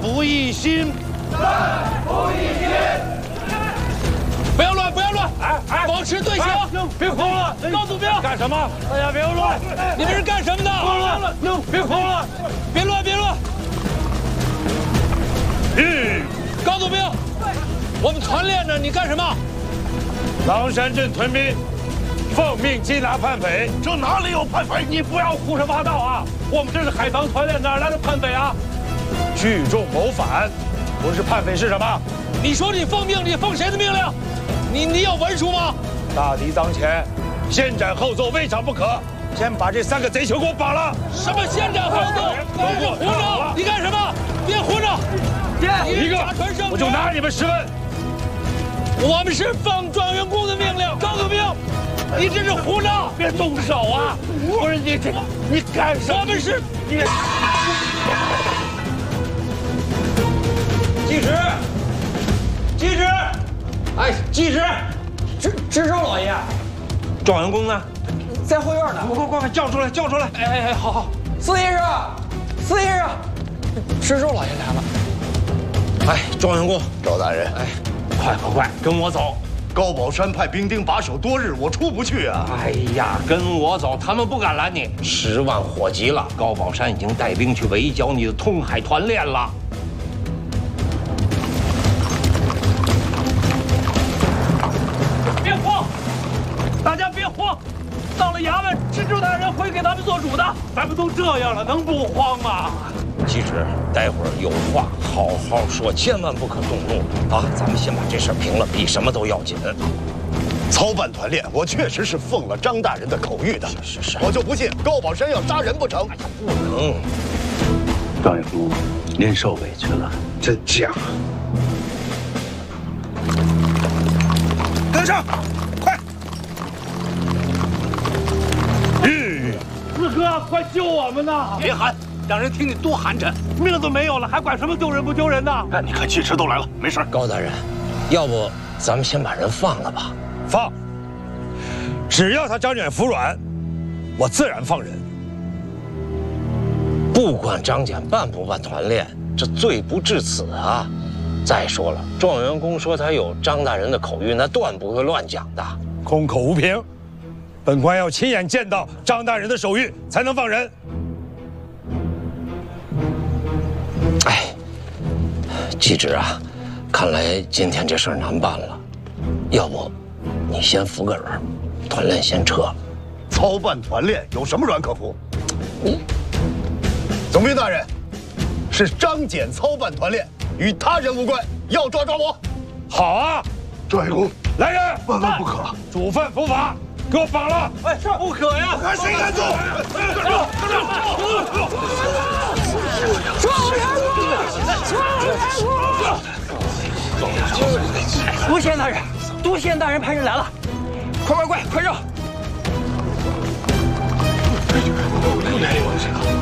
不一心。 战不一心。 不要乱，不要乱！ 哎， 保持队形。 别慌了， 高祖兵， 干什么？大家别乱！ 你们是干什么的？ 慌了，别慌了， 别乱，别乱！高祖兵，我们团练着，你干什么？ 狼山镇屯兵，奉命缉拿叛匪。 这哪里有叛匪？你不要胡说八道啊！我们这是海防团练，哪来的叛匪啊？ 聚众谋反，不是叛匪是什么？ 你说你奉命，你奉谁的命令？你有文书吗？ 大敌当前，先斩后奏未尝不可。先把这3个贼球给我绑了。 什么先斩后奏？你胡闹！你干什么？别胡闹！ 一个我就拿你们10问。 我们是奉状元公的命令，高祖兵，你这是胡闹！ 别动手啊！不是你干什么？ 我们是你。 继旨，哎，继旨， 知州老爷， 状元公呢？ 在后院呢。 快叫出来，叫出来！ 哎，好， 司先生，司先生，知州老爷来了。 哎，状元公， 赵大人， 哎，快，跟我走。 高宝山派兵丁把守多日，我出不去啊！ 哎呀，跟我走，他们不敢拦你。10万火急了，高宝山已经带兵去围剿你的通海团练了。 别慌，大家别慌，到了衙门，知州大人会给咱们做主的。 咱们都这样了，能不慌吗？继旨，待会儿有话好好说，千万不可动怒啊！咱们先把这事儿平了，比什么都要紧。 操办团练，我确实是奉了张大人的口谕的。 是， 我就不信高宝山要杀人不成。 不能。 状元公，您受委屈了， 真犟。 跟上，快！ 四哥，快救我们呐！ 别喊，让人听你多寒碜。 命都没有了，还管什么丢人不丢人的？ 哎，你看继职都来了，没事。 高大人，要不咱们先把人放了吧？ 放！只要他张简服软，我自然放人。 不管张简办不办团练，这罪不至此啊！再说了，状元公说他有张大人的口谕，那断不会乱讲的。 空口无凭，本官要亲眼见到张大人的手谕，才能放人。 哎，继旨啊，看来今天这事儿难办了，要不你先服个软，团练先撤。 操办团练有什么软可服？总兵大人，是张简操办团练，与他人无关，要抓我。 好啊， 状元公， 来人， 万万不可！ 主犯伏法，给我绑了！ 哎，是不可呀！ 看谁敢做！ 督宪大人，督宪大人派人来了，快，快绕！ 又来一个。